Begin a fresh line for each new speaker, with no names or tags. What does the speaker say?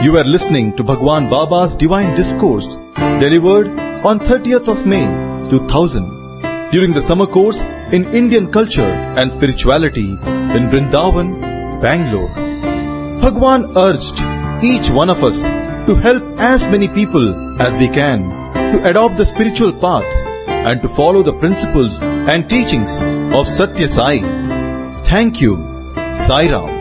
You are listening to Bhagwan Baba's Divine Discourse, delivered on 30th of May 2000 during the summer course in Indian Culture and Spirituality in Vrindavan, Bangalore. Bhagwan urged each one of us to help as many people as we can to adopt the spiritual path and to follow the principles and teachings of Satya Sai. Thank you. Sai Ram.